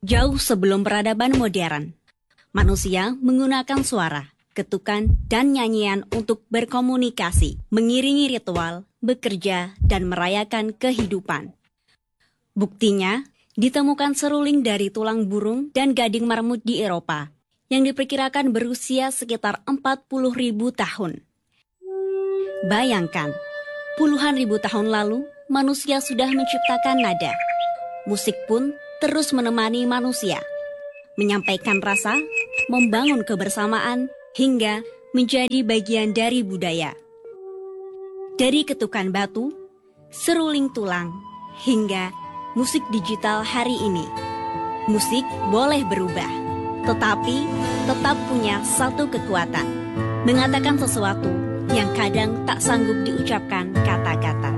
Jauh sebelum peradaban modern, manusia menggunakan suara, ketukan, dan nyanyian untuk berkomunikasi, mengiringi ritual, bekerja, dan merayakan kehidupan. Buktinya, ditemukan seruling dari tulang burung dan gading marmut di Eropa, yang diperkirakan berusia sekitar 40.000 tahun. Bayangkan, puluhan ribu tahun lalu, manusia sudah menciptakan nada. Musik pun terus menemani manusia, menyampaikan rasa, membangun kebersamaan, hingga menjadi bagian dari budaya. Dari ketukan batu, seruling tulang, hingga musik digital hari ini. Musik boleh berubah, tetapi tetap punya satu kekuatan, mengatakan sesuatu yang kadang tak sanggup diucapkan kata-kata.